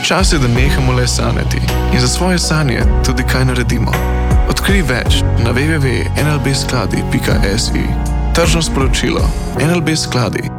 Čas je, da nehamo le sanjati in za svoje sanje tudi kaj naredimo. Odkrij več na www.nlbskladi.si. Tržno sporočilo. NLB Skladi.